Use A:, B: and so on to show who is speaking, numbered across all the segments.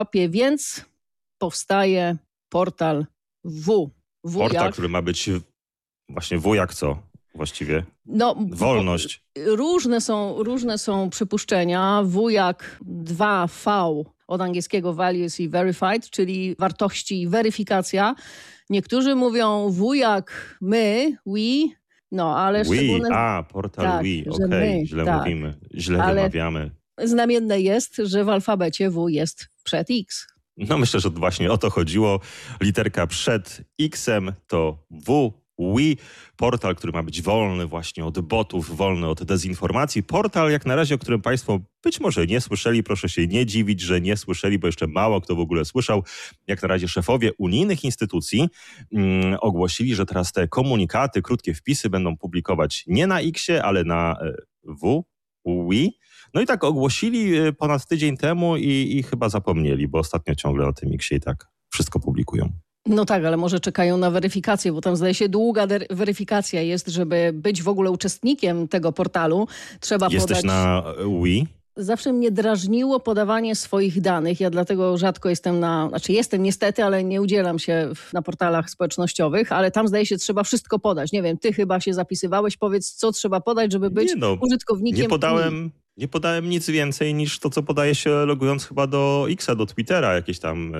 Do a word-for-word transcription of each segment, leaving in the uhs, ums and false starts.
A: Więc powstaje portal W. w
B: Portal,
A: jak...
B: który ma być właśnie W jak co właściwie?
A: No,
B: wolność.
A: Różne są, różne są przypuszczenia. W jak dwa V od angielskiego values i verified, czyli wartości i weryfikacja. Niektórzy mówią W jak my, we, no ale
B: We,
A: szczególne...
B: a, portal
A: tak,
B: we, okej, okay. źle
A: tak.
B: mówimy, źle
A: ale
B: wymawiamy.
A: Znamienne jest, że w alfabecie W jest przed X.
B: No myślę, że właśnie o to chodziło. Literka przed X-em to W, we. Portal, który ma być wolny właśnie od botów, wolny od dezinformacji. Portal jak na razie, o którym Państwo być może nie słyszeli. Proszę się nie dziwić, że nie słyszeli, bo jeszcze mało kto w ogóle słyszał. Jak na razie szefowie unijnych instytucji mm, ogłosili, że teraz te komunikaty, krótkie wpisy będą publikować nie na X-ie, ale na e, W, we. No i tak ogłosili ponad tydzień temu i, i chyba zapomnieli, bo ostatnio ciągle na tym X-ie i tak wszystko publikują.
A: No tak, ale może czekają na weryfikację, bo tam zdaje się długa weryfikacja jest, żeby być w ogóle uczestnikiem tego portalu. Trzeba
B: Jesteś
A: podać...
B: na we?
A: Zawsze mnie drażniło podawanie swoich danych. Ja dlatego rzadko jestem na... Znaczy jestem niestety, ale nie udzielam się na portalach społecznościowych, ale tam zdaje się trzeba wszystko podać. Nie wiem, ty chyba się zapisywałeś. Powiedz, co trzeba podać, żeby być
B: nie no,
A: użytkownikiem.
B: Nie podałem... Nie podałem nic więcej niż to, co podaje się logując chyba do X-a, do Twittera, jakieś tam y,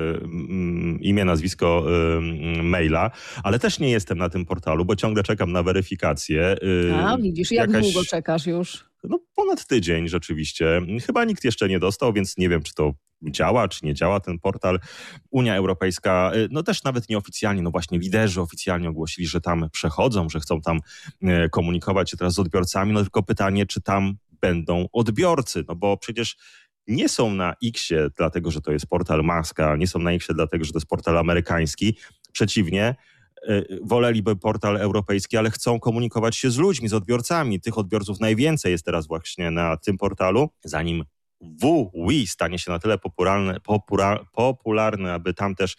B: y, imię, nazwisko, y, maila, ale też nie jestem na tym portalu, bo ciągle czekam na weryfikację.
A: Y, A, widzisz, jak
B: jakaś,
A: długo czekasz już?
B: No ponad tydzień rzeczywiście. Chyba nikt jeszcze nie dostał, więc nie wiem, czy to działa, czy nie działa ten portal. Unia Europejska, no też nawet nieoficjalnie, no właśnie liderzy oficjalnie ogłosili, że tam przechodzą, że chcą tam komunikować się teraz z odbiorcami, no tylko pytanie, czy tam będą odbiorcy, no bo przecież nie są na X-ie dlatego, że to jest portal Muska, nie są na X-ie dlatego, że to jest portal amerykański. Przeciwnie, woleliby portal europejski, ale chcą komunikować się z ludźmi, z odbiorcami. Tych odbiorców najwięcej jest teraz właśnie na tym portalu. Zanim W, we stanie się na tyle popularny, popula, popularny, aby tam też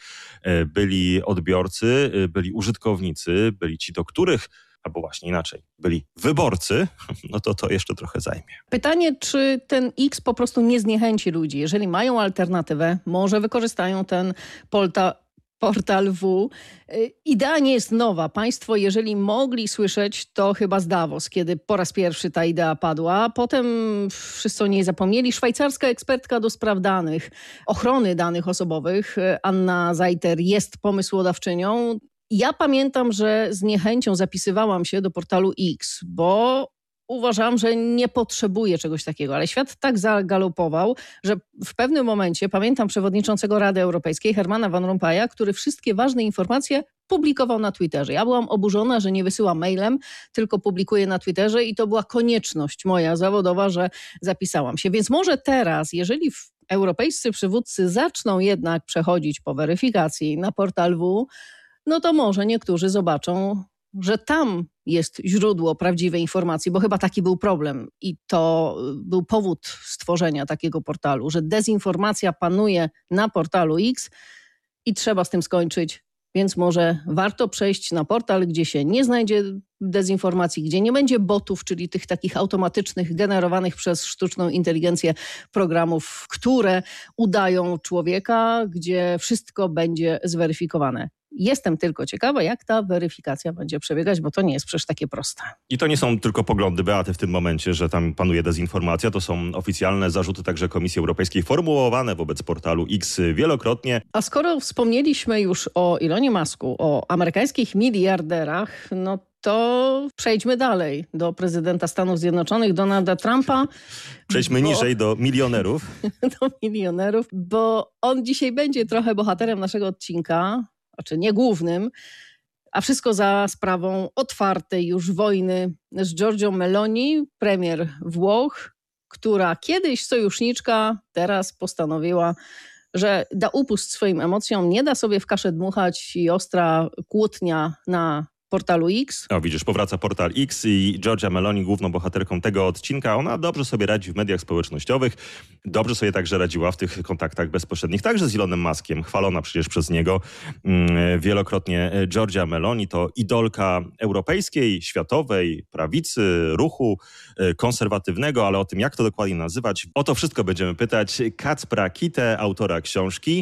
B: byli odbiorcy, byli użytkownicy, byli ci, do których albo właśnie inaczej, byli wyborcy, no to to jeszcze trochę zajmie.
A: Pytanie, czy ten X po prostu nie zniechęci ludzi. Jeżeli mają alternatywę, może wykorzystają ten portal, portal W. Idea nie jest nowa. Państwo, jeżeli mogli słyszeć, to chyba z Davos, kiedy po raz pierwszy ta idea padła. Potem wszyscy o niej zapomnieli. Szwajcarska ekspertka do spraw danych, ochrony danych osobowych, Anna Zeiter, jest pomysłodawczynią. Ja pamiętam, że z niechęcią zapisywałam się do portalu X, bo uważam, że nie potrzebuję czegoś takiego, ale świat tak zagalopował, że w pewnym momencie pamiętam przewodniczącego Rady Europejskiej Hermana Van Rompuya, który wszystkie ważne informacje publikował na Twitterze. Ja byłam oburzona, że nie wysyła mailem, tylko publikuje na Twitterze i to była konieczność moja zawodowa, że zapisałam się. Więc może teraz, jeżeli europejscy przywódcy zaczną jednak przechodzić po weryfikacji na portal W, no to może niektórzy zobaczą, że tam jest źródło prawdziwej informacji, bo chyba taki był problem i to był powód stworzenia takiego portalu, że dezinformacja panuje na portalu X i trzeba z tym skończyć, więc może warto przejść na portal, gdzie się nie znajdzie dezinformacji, gdzie nie będzie botów, czyli tych takich automatycznych, generowanych przez sztuczną inteligencję programów, które udają człowieka, gdzie wszystko będzie zweryfikowane. Jestem tylko ciekawa, jak ta weryfikacja będzie przebiegać, bo to nie jest przecież takie proste.
B: I to nie są tylko poglądy Beaty w tym momencie, że tam panuje dezinformacja. To są oficjalne zarzuty także Komisji Europejskiej formułowane wobec portalu X wielokrotnie.
A: A skoro wspomnieliśmy już o Elonie Musku, o amerykańskich miliarderach, no to przejdźmy dalej do prezydenta Stanów Zjednoczonych, Donalda Trumpa.
B: Przejdźmy
A: bo...
B: niżej do milionerów.
A: do milionerów, bo on dzisiaj będzie trochę bohaterem naszego odcinka, znaczy nie głównym, a wszystko za sprawą otwartej już wojny z Giorgią Meloni, premier Włoch, która kiedyś sojuszniczka, teraz postanowiła, że da upust swoim emocjom, nie da sobie w kaszę dmuchać i ostra kłótnia na portalu X.
B: O, widzisz, powraca portal X i Giorgia Meloni, główną bohaterką tego odcinka, ona dobrze sobie radzi w mediach społecznościowych, dobrze sobie także radziła w tych kontaktach bezpośrednich, także z Elonem Muskiem, chwalona przecież przez niego mm, wielokrotnie. Giorgia Meloni to idolka europejskiej, światowej prawicy, ruchu y, konserwatywnego, ale o tym, jak to dokładnie nazywać, o to wszystko będziemy pytać Kacpra Kitę, autora książki